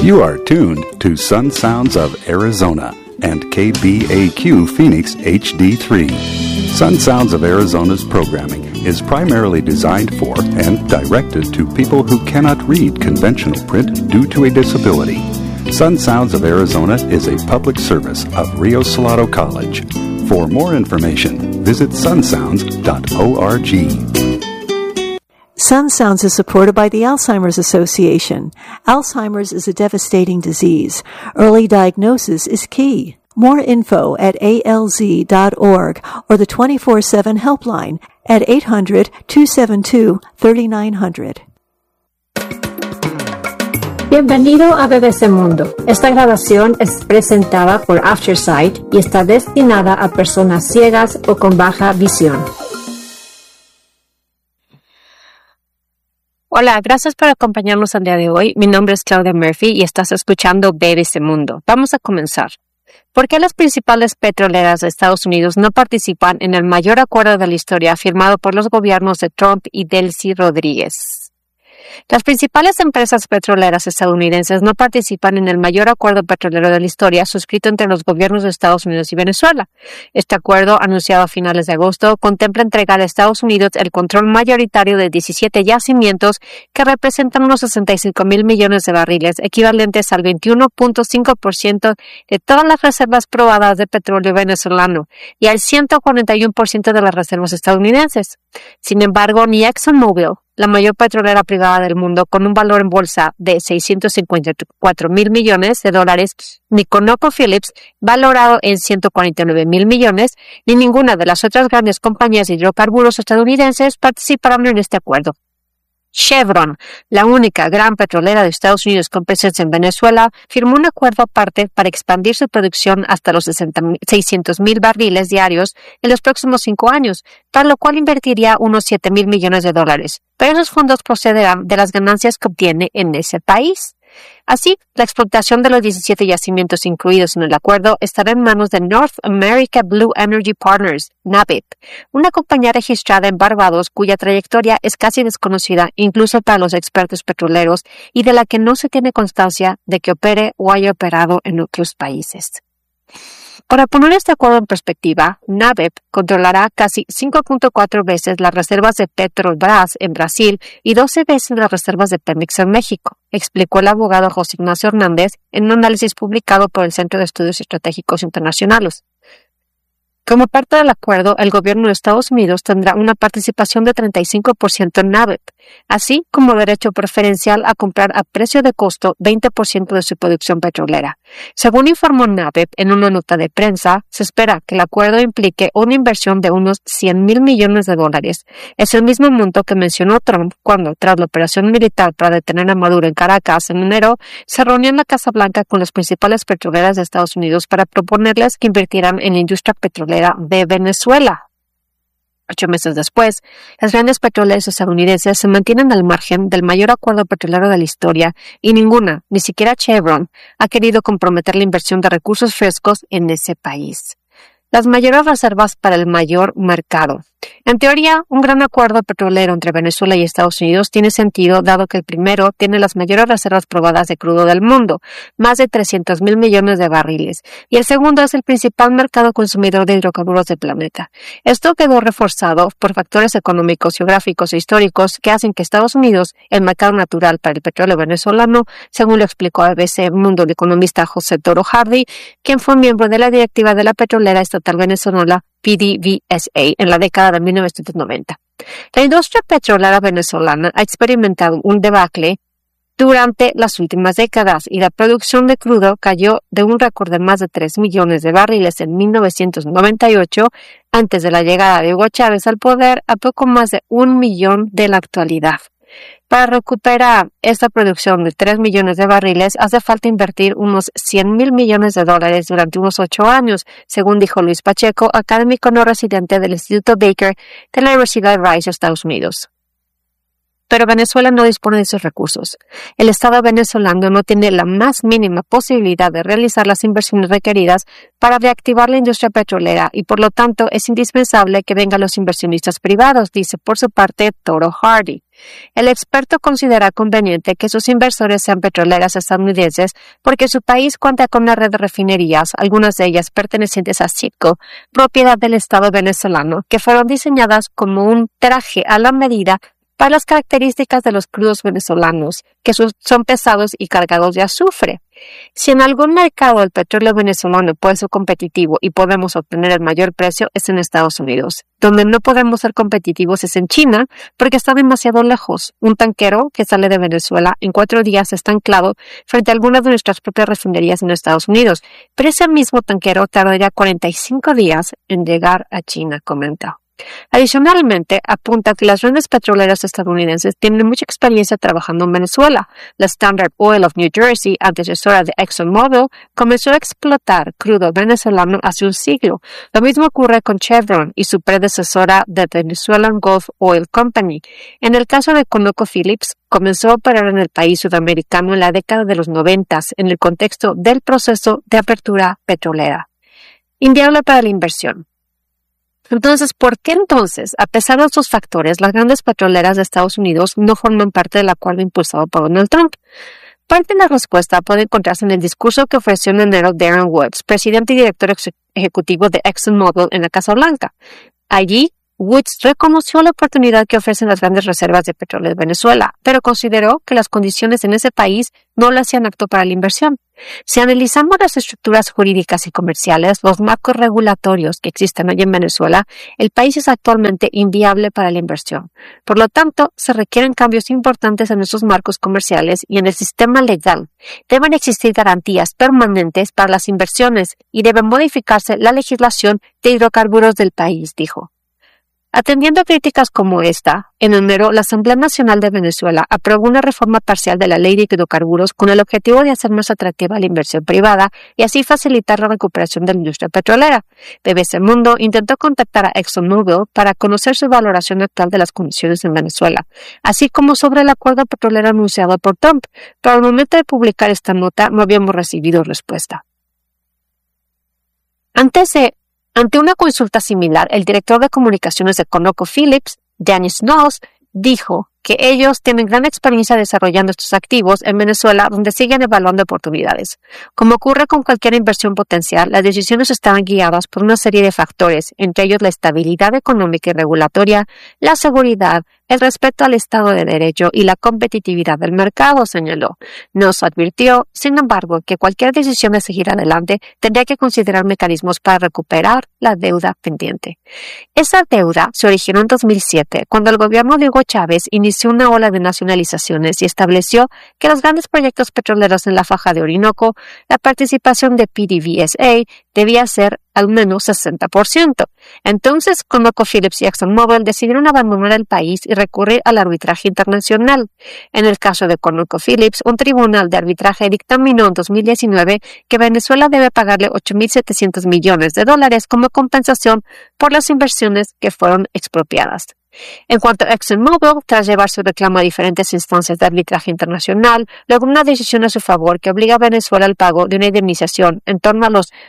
You are tuned to Sun Sounds of Arizona and KBAQ Phoenix HD3. Sun Sounds of Arizona's programming is primarily designed for and directed to people who cannot read conventional print due to a disability. Sun Sounds of Arizona is a public service of Rio Salado College. For more information, visit sunsounds.org. Sun Sounds is supported by the Alzheimer's Association. Alzheimer's is a devastating disease. Early diagnosis is key. More info at alz.org or the 24/7 helpline at 800-272-3900. Bienvenido a BBC Mundo. Esta grabación es presentada por Aftersight y está destinada a personas ciegas o con baja visión. Hola, gracias por acompañarnos el día de hoy. Mi nombre es Claudia Murphy y estás escuchando BBC Mundo. Vamos a comenzar. ¿Por qué las principales petroleras de Estados Unidos no participan en el mayor acuerdo de la historia firmado por los gobiernos de Trump y Delcy Rodríguez? Las principales empresas petroleras estadounidenses no participan en el mayor acuerdo petrolero de la historia suscrito entre los gobiernos de Estados Unidos y Venezuela. Este acuerdo, anunciado a finales de agosto, contempla entregar a Estados Unidos el control mayoritario de 17 yacimientos que representan unos 65,000 millones de barriles, equivalentes al 21.5% de todas las reservas probadas de petróleo venezolano y al 141% de las reservas estadounidenses. Sin embargo, ni ExxonMobil, la mayor petrolera privada del mundo con un valor en bolsa de $654,000 millones, ni ConocoPhillips, valorado en $149,000 millones, ni ninguna de las otras grandes compañías de hidrocarburos estadounidenses participaron en este acuerdo. Chevron, la única gran petrolera de Estados Unidos con presencia en Venezuela, firmó un acuerdo aparte para expandir su producción hasta los 600,000 barriles diarios en los próximos 5 años, para lo cual invertiría unos $7,000 millones. Pero esos fondos procederán de las ganancias que obtiene en ese país. Así, la explotación de los 17 yacimientos incluidos en el acuerdo estará en manos de North America Blue Energy Partners, NABIP, una compañía registrada en Barbados cuya trayectoria es casi desconocida incluso para los expertos petroleros y de la que no se tiene constancia de que opere o haya operado en otros países. Para poner este acuerdo en perspectiva, NABIP controlará casi 5.4 veces las reservas de Petrobras en Brasil y 12 veces las reservas de Pemex en México, explicó el abogado José Ignacio Hernández en un análisis publicado por el Centro de Estudios Estratégicos Internacionales. Como parte del acuerdo, el gobierno de Estados Unidos tendrá una participación de 35% en NABIP, así como derecho preferencial a comprar a precio de costo 20% de su producción petrolera. Según informó NABIP en una nota de prensa, se espera que el acuerdo implique una inversión de unos $100,000 millones. Es el mismo monto que mencionó Trump cuando, tras la operación militar para detener a Maduro en Caracas en enero, se reunió en la Casa Blanca con las principales petroleras de Estados Unidos para proponerles que invirtieran en la industria petrolera de Venezuela. 8 meses después, las grandes petroleras estadounidenses se mantienen al margen del mayor acuerdo petrolero de la historia y ninguna, ni siquiera Chevron, ha querido comprometer la inversión de recursos frescos en ese país. Las mayores reservas para el mayor mercado. En teoría, un gran acuerdo petrolero entre Venezuela y Estados Unidos tiene sentido dado que el primero tiene las mayores reservas probadas de crudo del mundo, más de 300,000 millones de barriles, y el segundo es el principal mercado consumidor de hidrocarburos del planeta. Esto quedó reforzado por factores económicos, geográficos e históricos que hacen que Estados Unidos, el mercado natural para el petróleo venezolano, según lo explicó a BBC Mundo el economista José Toro Hardy, quien fue miembro de la directiva de la petrolera estatal venezolana PDVSA en la década de 1990. La industria petrolera venezolana ha experimentado un debacle durante las últimas décadas y la producción de crudo cayó de un récord de más de 3 millones de barriles en 1998, antes de la llegada de Hugo Chávez al poder, a poco más de 1 millón de la actualidad. Para recuperar esta producción de 3 millones de barriles, hace falta invertir unos $100,000 millones durante unos 8 años, según dijo Luis Pacheco, académico no residente del Instituto Baker de la Universidad de Rice, Estados Unidos. Pero Venezuela no dispone de esos recursos. El Estado venezolano no tiene la más mínima posibilidad de realizar las inversiones requeridas para reactivar la industria petrolera y, por lo tanto, es indispensable que vengan los inversionistas privados, dice por su parte Toro Hardy. El experto considera conveniente que sus inversores sean petroleras estadounidenses porque su país cuenta con una red de refinerías, algunas de ellas pertenecientes a Citgo, propiedad del Estado venezolano, que fueron diseñadas como un traje a la medida para las características de los crudos venezolanos, que son pesados y cargados de azufre. Si en algún mercado el petróleo venezolano puede ser competitivo y podemos obtener el mayor precio, es en Estados Unidos. Donde no podemos ser competitivos es en China, porque está demasiado lejos. Un tanquero que sale de Venezuela en 4 días está anclado frente a algunas de nuestras propias refinerías en Estados Unidos, pero ese mismo tanquero tardaría 45 días en llegar a China, comenta. Adicionalmente, apunta que las grandes petroleras estadounidenses tienen mucha experiencia trabajando en Venezuela. La Standard Oil of New Jersey, antecesora de ExxonMobil, comenzó a explotar crudo venezolano hace un siglo. Lo mismo ocurre con Chevron y su predecesora de Venezuelan Gulf Oil Company. En el caso de ConocoPhillips, comenzó a operar en el país sudamericano en la década de los 90 en el contexto del proceso de apertura petrolera. Inviable para la inversión. Entonces, ¿por qué entonces, a pesar de estos factores, las grandes petroleras de Estados Unidos no forman parte del acuerdo impulsado por Donald Trump? Parte de la respuesta puede encontrarse en el discurso que ofreció en enero Darren Woods, presidente y director ejecutivo de ExxonMobil en la Casa Blanca. Allí, Woods reconoció la oportunidad que ofrecen las grandes reservas de petróleo de Venezuela, pero consideró que las condiciones en ese país no le hacían apto para la inversión. Si analizamos las estructuras jurídicas y comerciales, los marcos regulatorios que existen hoy en Venezuela, el país es actualmente inviable para la inversión. Por lo tanto, se requieren cambios importantes en esos marcos comerciales y en el sistema legal. Deben existir garantías permanentes para las inversiones y debe modificarse la legislación de hidrocarburos del país, dijo. Atendiendo a críticas como esta, en enero la Asamblea Nacional de Venezuela aprobó una reforma parcial de la ley de hidrocarburos con el objetivo de hacer más atractiva la inversión privada y así facilitar la recuperación de la industria petrolera. BBC Mundo intentó contactar a ExxonMobil para conocer su valoración actual de las condiciones en Venezuela, así como sobre el acuerdo petrolero anunciado por Trump, pero al momento de publicar esta nota no habíamos recibido respuesta. Ante una consulta similar, el director de comunicaciones de ConocoPhillips, Dennis Knowles, dijo que ellos tienen gran experiencia desarrollando estos activos en Venezuela, donde siguen evaluando oportunidades. Como ocurre con cualquier inversión potencial, las decisiones estaban guiadas por una serie de factores, entre ellos la estabilidad económica y regulatoria, la seguridad, el respeto al Estado de Derecho y la competitividad del mercado, señaló. Nos advirtió, sin embargo, que cualquier decisión de seguir adelante tendría que considerar mecanismos para recuperar la deuda pendiente. Esa deuda se originó en 2007, cuando el gobierno de Hugo Chávez inició una ola de nacionalizaciones y estableció que los grandes proyectos petroleros en la faja de Orinoco, la participación de PDVSA debía ser al menos 60%. Entonces, ConocoPhillips y ExxonMobil decidieron abandonar el país y recurrir al arbitraje internacional. En el caso de ConocoPhillips, un tribunal de arbitraje dictaminó en 2019 que Venezuela debe pagarle $8.700 millones como compensación por las inversiones que fueron expropiadas. En cuanto a ExxonMobil, tras llevar su reclamo a diferentes instancias de arbitraje internacional, logró una decisión a su favor que obliga a Venezuela al pago de una indemnización en torno a los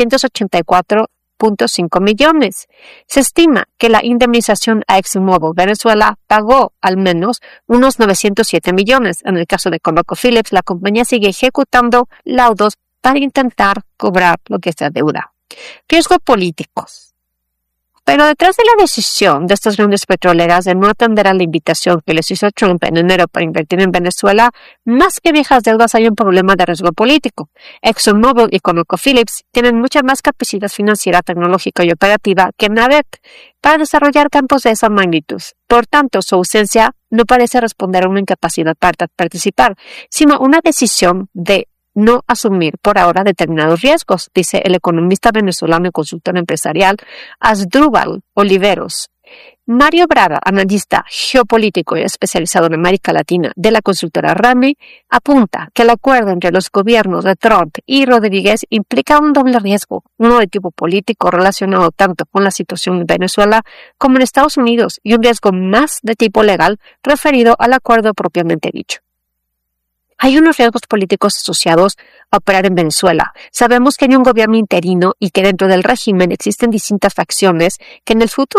984.5 millones. Se estima que la indemnización a ExxonMobil Venezuela pagó al menos unos 907 millones. En el caso de ConocoPhillips, la compañía sigue ejecutando laudos para intentar cobrar lo que se adeuda. Riesgos políticos. Pero detrás de la decisión de estas grandes petroleras de no atender a la invitación que les hizo Trump en enero para invertir en Venezuela, más que viejas deudas hay un problema de riesgo político. ExxonMobil y ConocoPhillips tienen mucha más capacidad financiera, tecnológica y operativa que NADEC para desarrollar campos de esa magnitud. Por tanto, su ausencia no parece responder a una incapacidad para participar, sino una decisión de no asumir por ahora determinados riesgos, dice el economista venezolano y consultor empresarial Asdrúbal Oliveros. Mario Braga, analista geopolítico y especializado en América Latina de la consultora RAMI, apunta que el acuerdo entre los gobiernos de Trump y Rodríguez implica un doble riesgo, uno de tipo político relacionado tanto con la situación en Venezuela como en Estados Unidos y un riesgo más de tipo legal referido al acuerdo propiamente dicho. Hay unos riesgos políticos asociados a operar en Venezuela. Sabemos que hay un gobierno interino y que dentro del régimen existen distintas facciones que en el futuro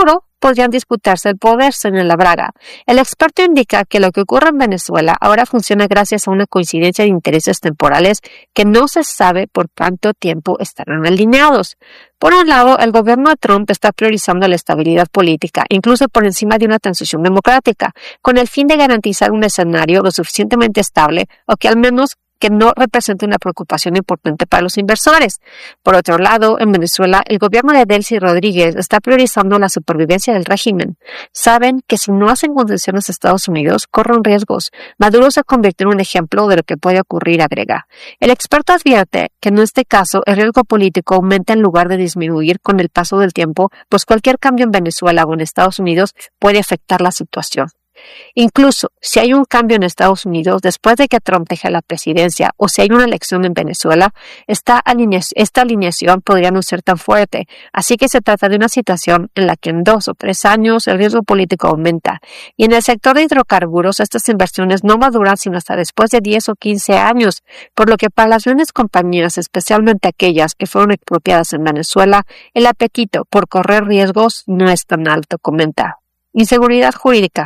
podrían disputarse el poder, señala Braga. El experto indica que lo que ocurre en Venezuela ahora funciona gracias a una coincidencia de intereses temporales que no se sabe por cuánto tiempo estarán alineados. Por un lado, el gobierno de Trump está priorizando la estabilidad política, incluso por encima de una transición democrática, con el fin de garantizar un escenario lo suficientemente estable o que al menos que no represente una preocupación importante para los inversores. Por otro lado, en Venezuela, el gobierno de Delcy Rodríguez está priorizando la supervivencia del régimen. Saben que si no hacen concesiones a Estados Unidos, corren riesgos. Maduro se convierte en un ejemplo de lo que puede ocurrir, agrega. El experto advierte que en este caso el riesgo político aumenta en lugar de disminuir con el paso del tiempo, pues cualquier cambio en Venezuela o en Estados Unidos puede afectar la situación. Incluso si hay un cambio en Estados Unidos después de que Trump deje la presidencia o si hay una elección en Venezuela, esta alineación podría no ser tan fuerte. Así que se trata de una situación en la que en 2 o 3 años el riesgo político aumenta. Y en el sector de hidrocarburos estas inversiones no maduran sino hasta después de 10 o 15 años, por lo que para las grandes compañías, especialmente aquellas que fueron expropiadas en Venezuela, el apetito por correr riesgos no es tan alto, comenta. Inseguridad jurídica.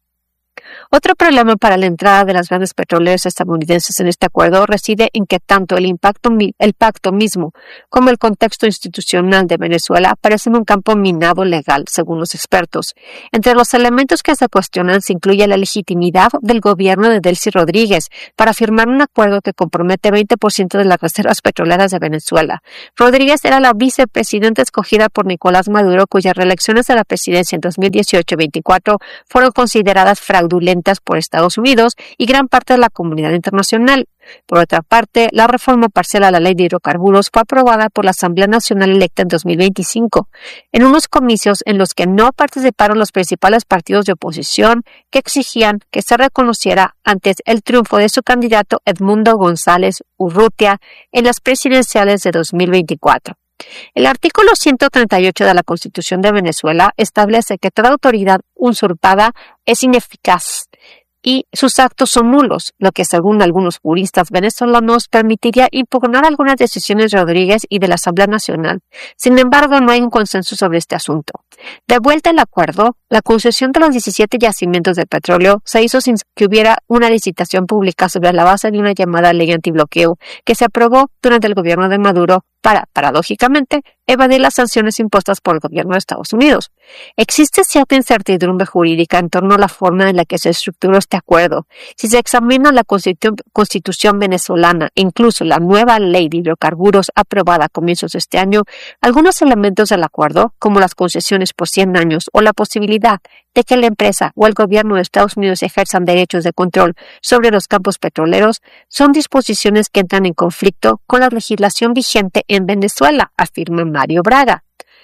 Otro problema para la entrada de las grandes petroleras estadounidenses en este acuerdo reside en que tanto el pacto mismo como el contexto institucional de Venezuela parecen un campo minado legal, según los expertos. Entre los elementos que se cuestionan se incluye la legitimidad del gobierno de Delcy Rodríguez para firmar un acuerdo que compromete 20% de las reservas petroleras de Venezuela. Rodríguez era la vicepresidenta escogida por Nicolás Maduro, cuyas reelecciones a la presidencia en 2018 y 2024 fueron consideradas fraudulentas por Estados Unidos y gran parte de la comunidad internacional. Por otra parte, la reforma parcial a la ley de hidrocarburos fue aprobada por la Asamblea Nacional electa en 2025, en unos comicios en los que no participaron los principales partidos de oposición que exigían que se reconociera antes el triunfo de su candidato Edmundo González Urrutia en las presidenciales de 2024. El artículo 138 de la Constitución de Venezuela establece que toda autoridad usurpada es ineficaz y sus actos son nulos, lo que según algunos juristas venezolanos permitiría impugnar algunas decisiones de Rodríguez y de la Asamblea Nacional. Sin embargo, no hay un consenso sobre este asunto. De vuelta al acuerdo, la concesión de los 17 yacimientos de petróleo se hizo sin que hubiera una licitación pública sobre la base de una llamada ley antibloqueo que se aprobó durante el gobierno de Maduro para, paradójicamente, evadir las sanciones impuestas por el gobierno de Estados Unidos. Existe cierta incertidumbre jurídica en torno a la forma en la que se estructuró este acuerdo. Si se examina la Constitución venezolana e incluso la nueva ley de hidrocarburos aprobada a comienzos de este año, algunos elementos del acuerdo, como las concesiones por 100 años o la posibilidad de que la empresa o el gobierno de Estados Unidos ejerzan derechos de control sobre los campos petroleros, son disposiciones que entran en conflicto con la legislación vigente en Venezuela, afirma Mario Braga.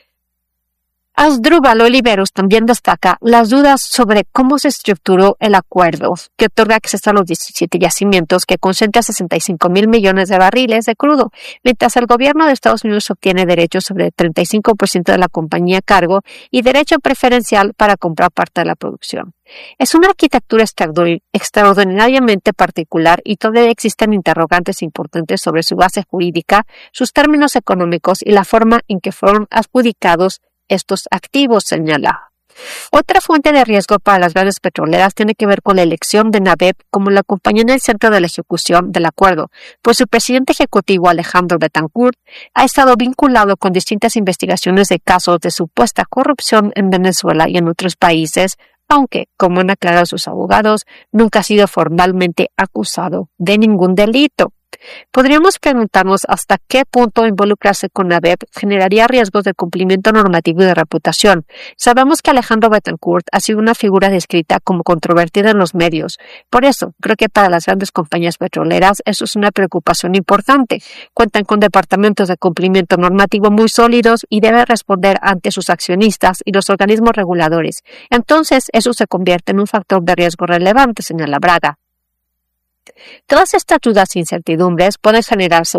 Asdrúbal Oliveros también destaca las dudas sobre cómo se estructuró el acuerdo que otorga acceso a los 17 yacimientos que concentra 65,000 millones de barriles de crudo, mientras el gobierno de Estados Unidos obtiene derechos sobre el 35% de la compañía a cargo y derecho preferencial para comprar parte de la producción. Es una arquitectura extraordinariamente particular y todavía existen interrogantes importantes sobre su base jurídica, sus términos económicos y la forma en que fueron adjudicados estos activos, señala. Otra fuente de riesgo para las grandes petroleras tiene que ver con la elección de NABEP como la compañía en el centro de la ejecución del acuerdo, pues su presidente ejecutivo Alejandro Betancourt ha estado vinculado con distintas investigaciones de casos de supuesta corrupción en Venezuela y en otros países, aunque, como han aclarado sus abogados, nunca ha sido formalmente acusado de ningún delito. Podríamos preguntarnos hasta qué punto involucrarse con NABEP generaría riesgos de cumplimiento normativo y de reputación. Sabemos que Alejandro Betancourt ha sido una figura descrita como controvertida en los medios. Por eso, creo que para las grandes compañías petroleras eso es una preocupación importante. Cuentan con departamentos de cumplimiento normativo muy sólidos y deben responder ante sus accionistas y los organismos reguladores. Entonces, eso se convierte en un factor de riesgo relevante, señala Braga. Todas estas dudas e incertidumbres pueden generar, según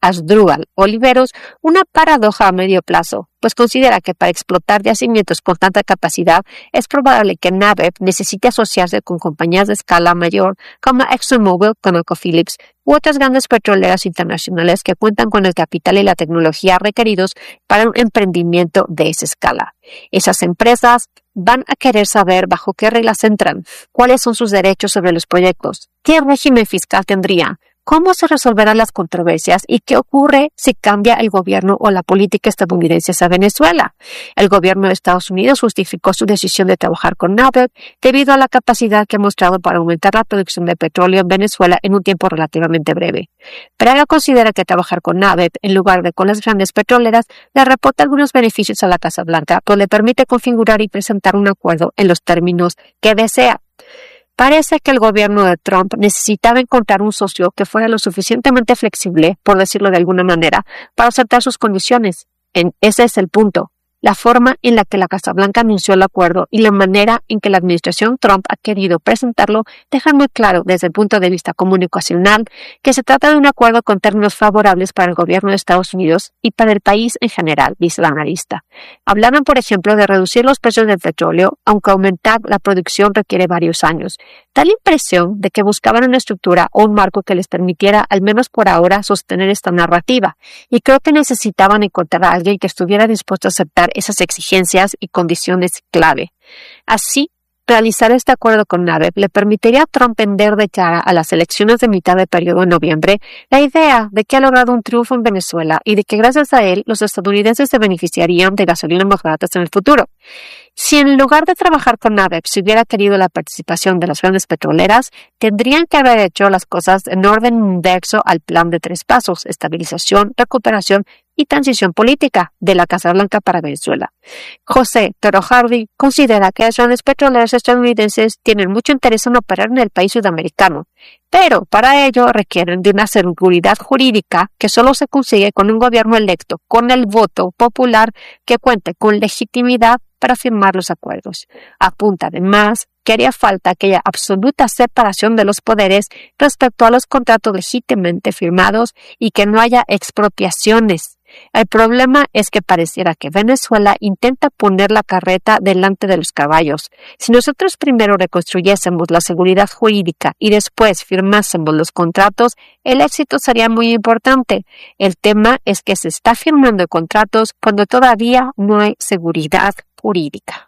Asdrúbal Oliveros una paradoja a medio plazo, pues considera que para explotar yacimientos con tanta capacidad es probable que NABEP necesite asociarse con compañías de escala mayor como ExxonMobil, ConocoPhillips u otras grandes petroleras internacionales que cuentan con el capital y la tecnología requeridos para un emprendimiento de esa escala. Esas empresas van a querer saber bajo qué reglas entran, cuáles son sus derechos sobre los proyectos, qué régimen fiscal tendría, cómo se resolverán las controversias y qué ocurre si cambia el gobierno o la política estadounidense a Venezuela. El gobierno de Estados Unidos justificó su decisión de trabajar con NABEP debido a la capacidad que ha mostrado para aumentar la producción de petróleo en Venezuela en un tiempo relativamente breve. Pero ella considera que trabajar con NABEP en lugar de con las grandes petroleras le reporta algunos beneficios a la Casa Blanca, pues le permite configurar y presentar un acuerdo en los términos que desea. Parece que el gobierno de Trump necesitaba encontrar un socio que fuera lo suficientemente flexible, por decirlo de alguna manera, para aceptar sus condiciones. Ese es el punto. La forma en la que la Casa Blanca anunció el acuerdo y la manera en que la administración Trump ha querido presentarlo dejan muy claro desde el punto de vista comunicacional que se trata de un acuerdo con términos favorables para el gobierno de Estados Unidos y para el país en general, dice la analista. Hablaron, por ejemplo, de reducir los precios del petróleo, aunque aumentar la producción requiere varios años. Da la impresión de que buscaban una estructura o un marco que les permitiera, al menos por ahora, sostener esta narrativa, y creo que necesitaban encontrar a alguien que estuviera dispuesto a aceptar esas exigencias y condiciones clave. Así, realizar este acuerdo con NABEP le permitiría a Trump vender de cara a las elecciones de mitad de periodo en noviembre la idea de que ha logrado un triunfo en Venezuela y de que gracias a él los estadounidenses se beneficiarían de gasolinas más baratas en el futuro. Si en lugar de trabajar con NABEP se hubiera querido la participación de las grandes petroleras, tendrían que haber hecho las cosas en orden inverso al plan de 3 pasos: estabilización, recuperación y transición política de la Casa Blanca para Venezuela. José Toro Harvey considera que las grandes petroleras estadounidenses tienen mucho interés en operar en el país sudamericano, pero para ello requieren de una seguridad jurídica que solo se consigue con un gobierno electo con el voto popular que cuente con legitimidad para firmar los acuerdos. Apunta además que haría falta aquella absoluta separación de los poderes respecto a los contratos legítimamente firmados y que no haya expropiaciones. El problema es que pareciera que Venezuela intenta poner la carreta delante de los caballos. Si nosotros primero reconstruyésemos la seguridad jurídica y después firmásemos los contratos, el éxito sería muy importante. El tema es que se está firmando contratos cuando todavía no hay seguridad jurídica.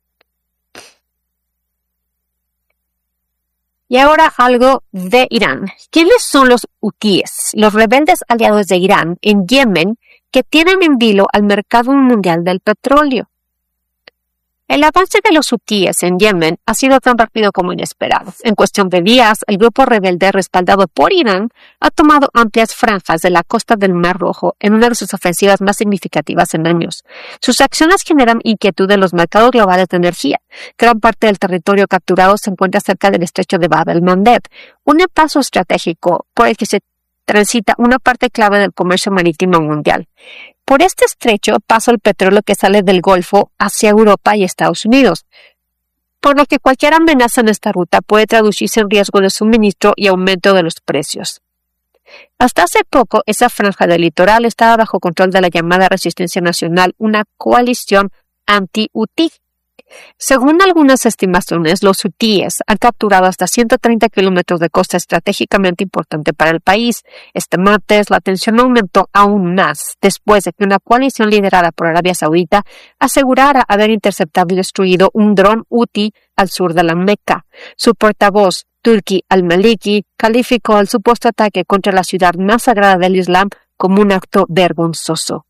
Y ahora algo de Irán. ¿Quiénes son los hutíes, los rebeldes aliados de Irán en Yemen que tienen en vilo al mercado mundial del petróleo? El avance de los hutíes en Yemen ha sido tan rápido como inesperado. En cuestión de días, el grupo rebelde respaldado por Irán ha tomado amplias franjas de la costa del Mar Rojo en una de sus ofensivas más significativas en años. Sus acciones generan inquietud en los mercados globales de energía. Gran parte del territorio capturado se encuentra cerca del estrecho de Bab el-Mandeb, un paso estratégico por el que se transita una parte clave del comercio marítimo mundial. Por este estrecho pasa el petróleo que sale del Golfo hacia Europa y Estados Unidos, por lo que cualquier amenaza en esta ruta puede traducirse en riesgo de suministro y aumento de los precios. Hasta hace poco, esa franja del litoral estaba bajo control de la llamada Resistencia Nacional, una coalición anti-hutí. Según algunas estimaciones, los hutíes han capturado hasta 130 kilómetros de costa estratégicamente importante para el país. Este martes, la tensión aumentó aún más después de que una coalición liderada por Arabia Saudita asegurara haber interceptado y destruido un dron hutí al sur de la Meca. Su portavoz, Turki al-Maliki, calificó el supuesto ataque contra la ciudad más sagrada del Islam como un acto vergonzoso.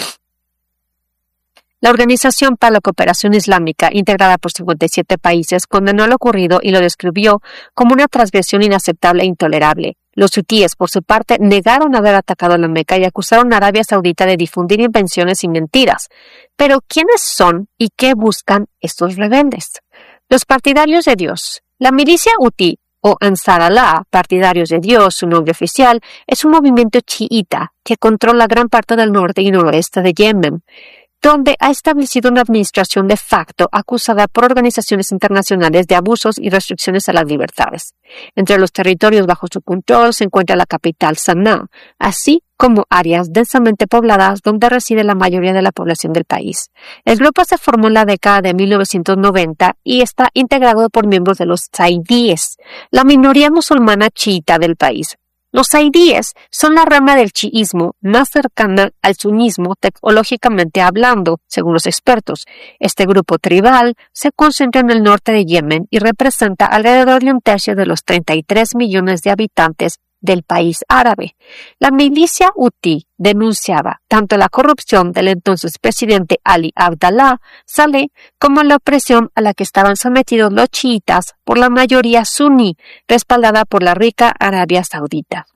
La Organización para la Cooperación Islámica, integrada por 57 países, condenó lo ocurrido y lo describió como una transgresión inaceptable e intolerable. Los hutíes, por su parte, negaron haber atacado la Meca y acusaron a Arabia Saudita de difundir invenciones y mentiras. Pero, ¿quiénes son y qué buscan estos rebeldes? Los partidarios de Dios. La milicia hutí, o Ansar Allah, partidarios de Dios, su nombre oficial, es un movimiento chiita que controla gran parte del norte y noroeste de Yemen. donde ha establecido una administración de facto acusada por organizaciones internacionales de abusos y restricciones a las libertades. Entre los territorios bajo su control se encuentra la capital Sanaa, así como áreas densamente pobladas donde reside la mayoría de la población del país. El grupo se formó en la década de 1990 y está integrado por miembros de los zaidíes, la minoría musulmana chiita del país. Los zaidíes son la rama del chiismo más cercana al sunismo teológicamente hablando, según los expertos. Este grupo tribal se concentra en el norte de Yemen y representa alrededor de un tercio de los 33 millones de habitantes del país árabe. La milicia Houthi denunciaba tanto la corrupción del entonces presidente Ali Abdallah Saleh como la opresión a la que estaban sometidos los chiitas por la mayoría suní, respaldada por la rica Arabia Saudita.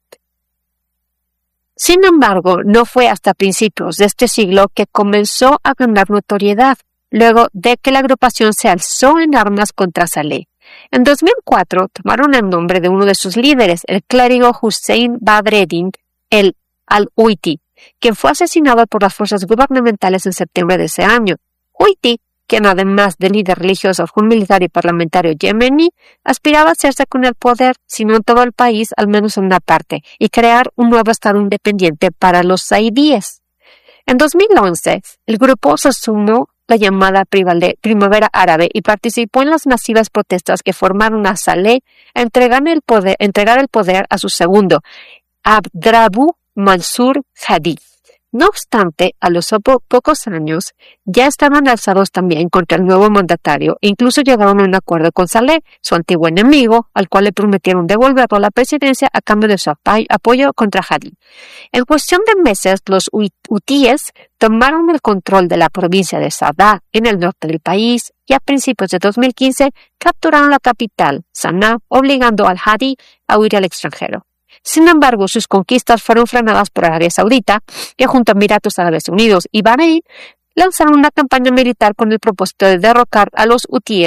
Sin embargo, no fue hasta principios de este siglo que comenzó a ganar notoriedad, luego de que la agrupación se alzó en armas contra Saleh. En 2004 tomaron el nombre de uno de sus líderes, el clérigo Hussein Badreddin al-Houthi, quien fue asesinado por las fuerzas gubernamentales en septiembre de ese año. Houthi, quien además de líder religioso fue un militar y parlamentario yemení, aspiraba a hacerse con el poder, si no en todo el país, al menos en una parte, y crear un nuevo estado independiente para los zaidíes. En 2011, el grupo se sumó la llamada Primavera Árabe y participó en las masivas protestas que formaron a Saleh a entregar el poder a su segundo, Abdrabbuh Mansur Hadi. No obstante, a los pocos años ya estaban alzados también contra el nuevo mandatario e incluso llegaron a un acuerdo con Saleh, su antiguo enemigo, al cual le prometieron devolverlo a la presidencia a cambio de su apoyo contra Hadi. En cuestión de meses, los hutíes tomaron el control de la provincia de Saada, en el norte del país, y a principios de 2015 capturaron la capital, Sanaa, obligando al Hadi a huir al extranjero. Sin embargo, sus conquistas fueron frenadas por Arabia Saudita, que junto a Emiratos Árabes Unidos y Bahrein lanzaron una campaña militar con el propósito de derrocar a los hutíes